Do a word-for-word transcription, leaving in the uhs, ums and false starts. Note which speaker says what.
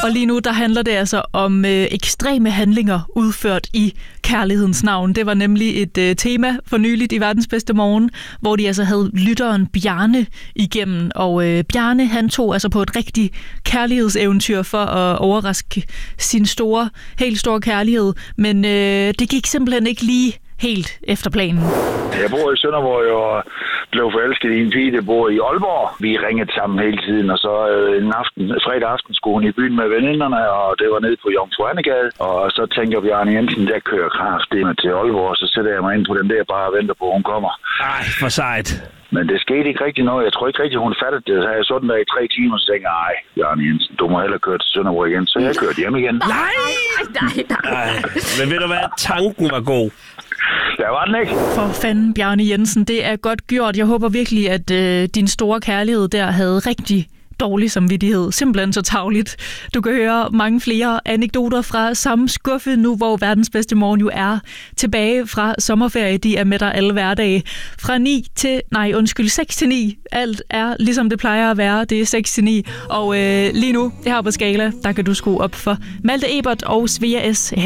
Speaker 1: Og lige nu, der handler det altså om øh, ekstreme handlinger udført i kærlighedens navn. Det var nemlig et øh, tema for nyligt i Verdens Bedste Morgen, hvor de altså havde lytteren Bjarne igennem. Og øh, Bjarne, han tog altså på et rigtig kærlighedseventyr for at overraske sin store, helt store kærlighed. Men øh, det gik simpelthen ikke lige helt efter planen.
Speaker 2: Jeg bor i Sønderborg og blev forelsket i en pige, der bor i Aalborg. Vi ringede sammen hele tiden, og så øh, en aften, fredag aften skulle hun i byen med veninderne, og det var nede på Jomfru Anegade. Og så tænker Bjarne Jensen, der kører kraftedeme til Aalborg, og så sætter jeg mig ind på den der bare og venter på, at hun kommer.
Speaker 3: Ej, for sejt. Men
Speaker 2: det skete ikke rigtig noget. Jeg tror ikke rigtig, hun fattede det. Så jeg sådan der i tre timer, og så tænkte jeg, ej, Bjarne Jensen, du må hellere køre til Sønderborg igen. Så jeg kørte hjem igen.
Speaker 3: Nej!
Speaker 1: Nej, nej,
Speaker 3: nej. Men ved du hvad? Tanken var god.
Speaker 2: Der var den ikke.
Speaker 1: For fanden, Bjarne Jensen, det er godt gjort. Jeg håber virkelig, at øh, din store kærlighed der havde rigtig dårlig samvittighed. Simpelthen så tarveligt. Du kan høre mange flere anekdoter fra samme skuffe nu, hvor Verdens Bedste Morgen jo er tilbage fra sommerferie. De er med dig alle hverdage. Fra ni til, nej undskyld, seks til ni. Alt er ligesom det plejer at være. Det er seks til ni. Og øh, lige nu, her på Skala, der kan du skrue op for Malte Ebert og Svea S.